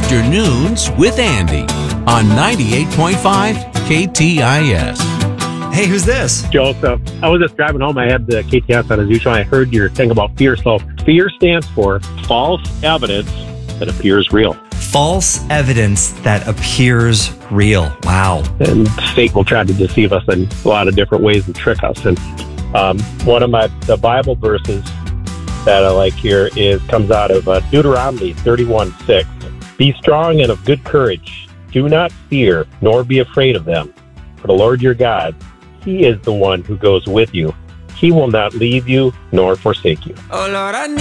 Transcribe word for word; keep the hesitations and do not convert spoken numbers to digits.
Afternoons with Andy on ninety-eight point five K T I S. Hey, who's this? Joseph. I was just driving home. I had the K T S on as usual. I heard your thing about fear. So fear stands for false evidence that appears real. False evidence that appears real. Wow. And Satan will try to deceive us in a lot of different ways and trick us. And um, one of my the Bible verses that I like here is comes out of uh, Deuteronomy thirty-one six. Be strong and of good courage. Do not fear, nor be afraid of them. For the Lord your God, He is the one who goes with you. He will not leave you nor forsake you. Oh Lord, I